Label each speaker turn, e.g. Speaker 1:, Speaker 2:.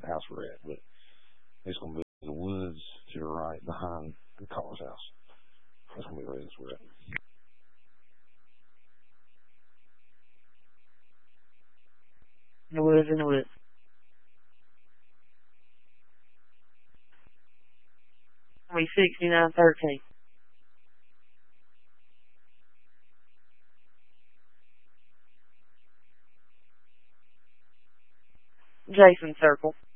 Speaker 1: the house we're at, but it's going to be the woods to the right behind the Carr's house. That's going to be the radius we're at.
Speaker 2: In the woods, in the woods. We 6913. Jason Circle.